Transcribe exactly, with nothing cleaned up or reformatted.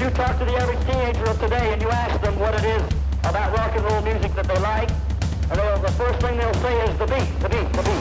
you talk to the average teenager of today and you ask them what it is about rock and roll music that they like, and the first thing they'll say is the beat, the beat, the beat.